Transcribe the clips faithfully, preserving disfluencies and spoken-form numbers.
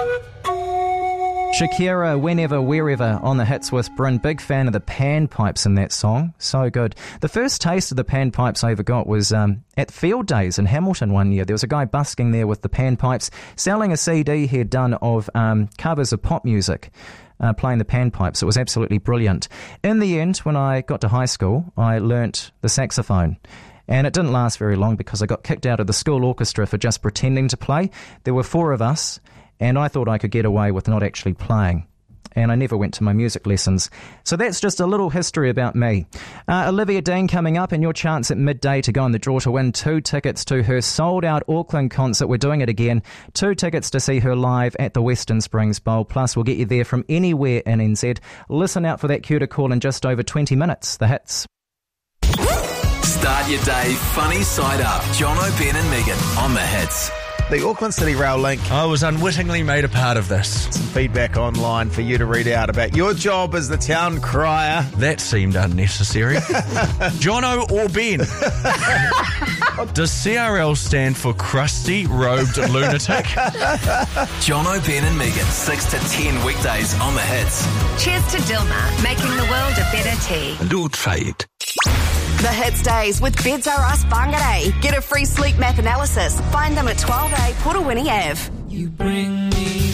Shakira, Whenever, Wherever on the hits with Bryn. Big fan of the panpipes in that song. So good. The first taste of the panpipes I ever got was um, at Field Days in Hamilton one year. There was a guy busking there with the panpipes, selling a C D he had done of um, covers of pop music, uh, playing the panpipes. It was absolutely brilliant. In the end, when I got to high school, I learnt the saxophone. And it didn't last very long because I got kicked out of the school orchestra for just pretending to play. There were four of us, and I thought I could get away with not actually playing. And I never went to my music lessons. So that's just a little history about me. Uh, Olivia Dean coming up, and your chance at midday to go in the draw to win two tickets to her sold-out Auckland concert. We're doing it again. Two tickets to see her live at the Western Springs Bowl. Plus, we'll get you there from anywhere in N Z. Listen out for that cue to call in just over twenty minutes. The hits. Start your day funny side up. Jono, Ben and Megan on the hits. The Auckland City Rail link. I was unwittingly made a part of this. Some feedback online for you to read out about your job as the town crier. That seemed unnecessary. Jono or Ben? Does C R L stand for Crusty Robed Lunatic? Jono, Ben and Megan, six to ten weekdays on the hits. Cheers to Dilmah, making the world a better tea. Do try it. The Hits Days with Beds R Us Whangarei. Get a free sleep map analysis. Find them at twelve A Purawini Avenue. You bring me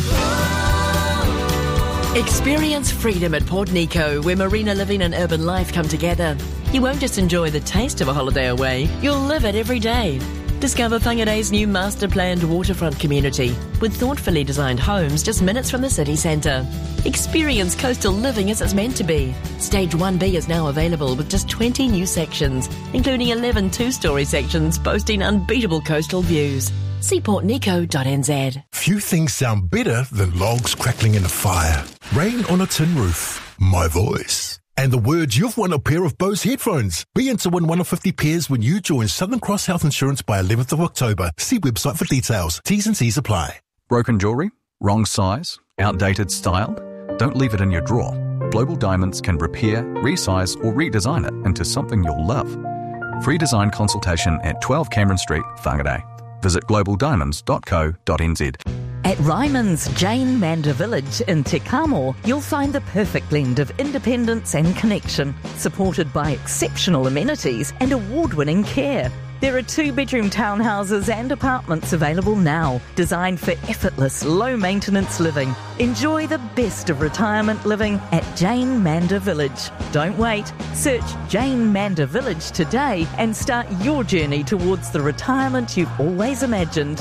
home. Experience freedom at Port Nico, where marina living and urban life come together. You won't just enjoy the taste of a holiday away, you'll live it every day. Discover Whangarei's new master-planned waterfront community with thoughtfully designed homes just minutes from the city centre. Experience coastal living as it's meant to be. Stage one B is now available with just twenty new sections, including eleven two-storey sections boasting unbeatable coastal views. see port nico dot n z. Few things sound better than logs crackling in a fire, rain on a tin roof, my voice, and the words you've won a pair of Bose headphones. Be in to win one of fifty pairs when you join Southern Cross Health Insurance by eleventh of October. See website for details. T's and C's apply. Broken jewellery? Wrong size? Outdated style? Don't leave it in your drawer. Global Diamonds can repair, resize or redesign it into something you'll love. Free design consultation at twelve Cameron Street, Whangarei. Visit global diamonds dot co dot n z. At Ryman's Jane Manda Village in Te Kamo, you'll find the perfect blend of independence and connection, supported by exceptional amenities and award-winning care. There are two-bedroom townhouses and apartments available now, designed for effortless, low-maintenance living. Enjoy the best of retirement living at Jane Manda Village. Don't wait. Search Jane Manda Village today and start your journey towards the retirement you've always imagined.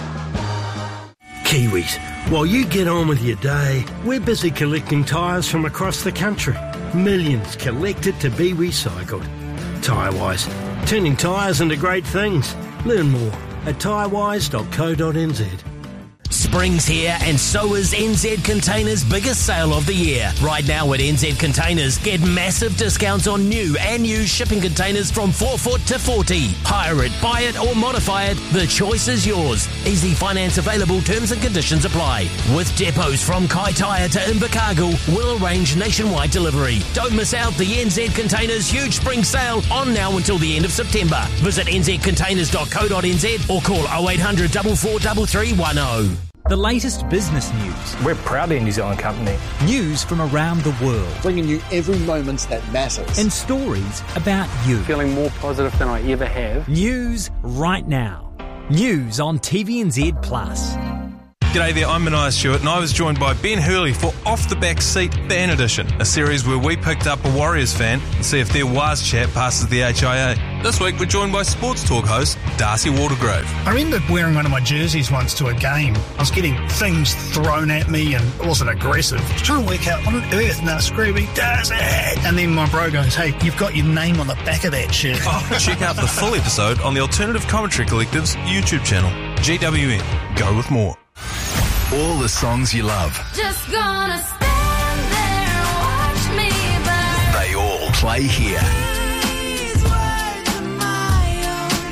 Kiwis, while you get on with your day, we're busy collecting tyres from across the country. Millions collected to be recycled. Tyrewise, turning tyres into great things. Learn more at tyrewise dot co dot n z. Spring's here and so is N Z Containers' biggest sale of the year. Right now at N Z Containers, get massive discounts on new and used shipping containers from four foot to forty. Hire it, buy it or modify it, the choice is yours. Easy finance available, terms and conditions apply. With depots from Kaitaia to Invercargill, we'll arrange nationwide delivery. Don't miss out the N Z Containers' huge spring sale on now until the end of September. Visit n z containers dot co dot n z or call oh eight hundred, four four three three one oh. The latest business news. We're proudly a New Zealand company. News from around the world. Bringing you every moment that matters. And stories about you. Feeling more positive than I ever have. News right now. News on T V N Z Plus. G'day there, I'm Mania Stewart and I was joined by Ben Hurley for Off the Back Seat Fan Edition, a series where we picked up a Warriors fan and see if their Waz chat passes the H I A. This week we're joined by Sports Talk host Darcy Watergrove. I remember wearing one of my jerseys once to a game. I was getting things thrown at me and it wasn't aggressive. I was trying to work out what on earth, and I was screaming, Darcy! And then my bro goes, hey, you've got your name on the back of that shirt. Oh, check out the full episode on the Alternative Commentary Collective's YouTube channel. G W N, go with more. All the songs you love. Just gonna stand there and watch me burn. They all play here.